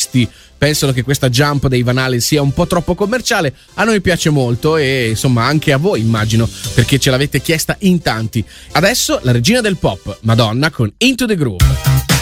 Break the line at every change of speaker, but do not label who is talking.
puristi pensano che questa Jump dei Van Halen sia un po' troppo commerciale. A noi piace molto e insomma anche a voi, immagino, perché ce l'avete chiesta in tanti. Adesso la regina del pop, Madonna, con Into the Groove.